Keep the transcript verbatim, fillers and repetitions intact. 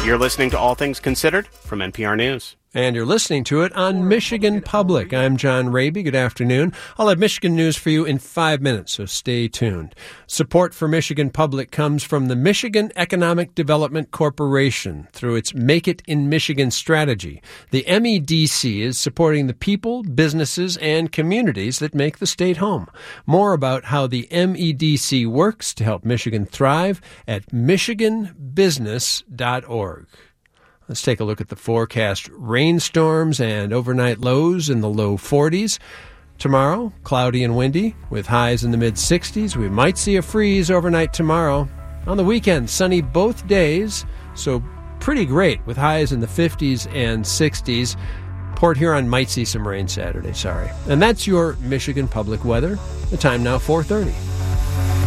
You're listening to All Things Considered from N P R News. And you're listening to it on Michigan Public. I'm John Raby. Good afternoon. I'll have Michigan news for you in five minutes, so stay tuned. Support for Michigan Public comes from the Michigan Economic Development Corporation through its Make It in Michigan strategy. The M E D C is supporting the people, businesses, and communities that make the state home. More about how the M E D C works to help Michigan thrive at michigan business dot org. Let's take a look at the forecast. Rainstorms and overnight lows in the low forties. Tomorrow, cloudy and windy with highs in the mid-sixties. We might see a freeze overnight tomorrow. On the weekend, sunny both days, so pretty great with highs in the fifties and sixties. Port Huron might see some rain Saturday, sorry. And that's your Michigan Public weather. The time now, four thirty.